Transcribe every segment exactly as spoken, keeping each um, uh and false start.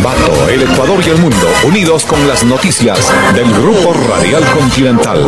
Ambato, el Ecuador y el mundo, unidos con las noticias del Grupo Radial Continental.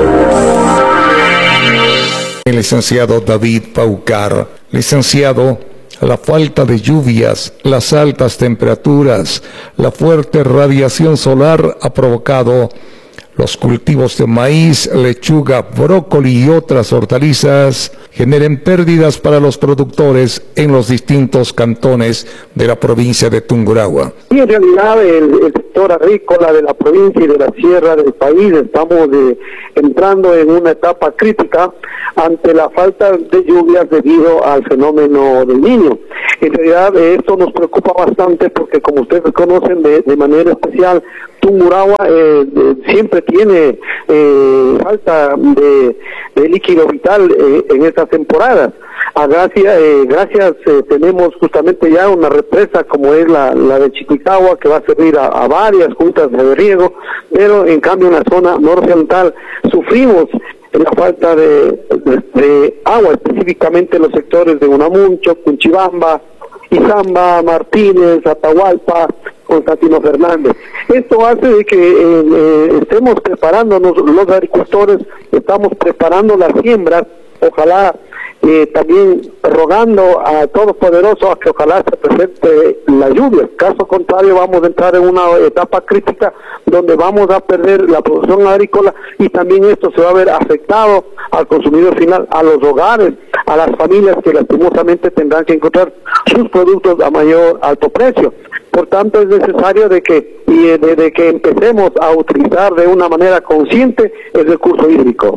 El licenciado David Paucar, licenciado, la falta de lluvias, las altas temperaturas, la fuerte radiación solar ha provocado los cultivos de maíz, lechuga, brócoli y otras hortalizas generen pérdidas para los productores en los distintos cantones de la provincia de Tungurahua. Y en realidad el, el sector agrícola de la provincia y de la sierra del país estamos de, entrando en una etapa crítica ante la falta de lluvias debido al fenómeno del Niño. En realidad esto nos preocupa bastante porque, como ustedes conocen de, de manera especial, Tungurahua eh, de, siempre tiene eh, falta de, de líquido vital eh, en estas temporadas. A gracia, eh, gracias eh, tenemos justamente ya una represa como es la, la de Chiquitagua, que va a servir a, a varias juntas de riego, pero en cambio en la zona noroccidental sufrimos la falta de, de, de agua, específicamente en los sectores de Unamuncho, Cunchibamba, Izamba, Martínez, Atahualpa, Constantino Fernández. Esto hace de que eh, eh, estemos preparándonos, los agricultores estamos preparando las siembras, ojalá eh, también rogando a Todopoderoso a que ojalá se presente la lluvia. Caso contrario vamos a entrar en una etapa crítica donde vamos a perder la producción agrícola y también esto se va a ver afectado al consumidor final, a los hogares, a las familias que lastimosamente tendrán que encontrar sus productos a mayor alto precio. Por tanto, es necesario de que y de, de que empecemos a utilizar de una manera consciente el recurso hídrico.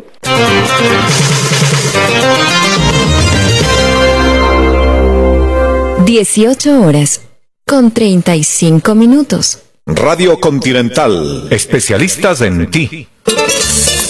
dieciocho horas con treinta y cinco minutos. Radio Continental, especialistas en ti.